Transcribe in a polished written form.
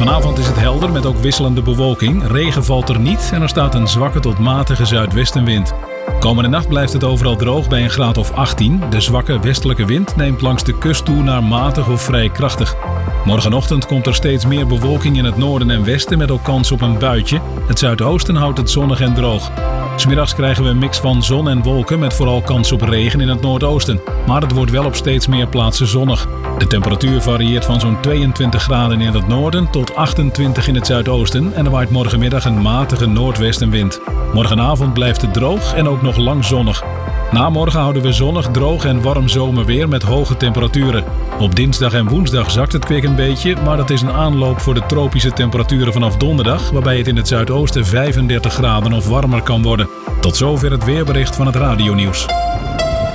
Vanavond is het helder met ook wisselende bewolking. Regen valt er niet en er staat een zwakke tot matige zuidwestenwind. Komende nacht blijft het overal droog bij een graad of 18. De zwakke westelijke wind neemt langs de kust toe naar matig of vrij krachtig. Morgenochtend komt er steeds meer bewolking in het noorden en westen met ook kans op een buitje. Het zuidoosten houdt het zonnig en droog. 'S Middags krijgen we een mix van zon en wolken met vooral kans op regen in het noordoosten. Maar het wordt wel op steeds meer plaatsen zonnig. De temperatuur varieert van zo'n 22 graden in het noorden tot 28 in het zuidoosten en er waait morgenmiddag een matige noordwestenwind. Morgenavond blijft het droog en ook nog lang zonnig. Na morgen houden we zonnig, droog en warm zomerweer met hoge temperaturen. Op dinsdag en woensdag zakt het kwik een beetje, maar dat is een aanloop voor de tropische temperaturen vanaf donderdag, waarbij het in het zuidoosten 35 graden of warmer kan worden. Tot zover het weerbericht van het radionieuws.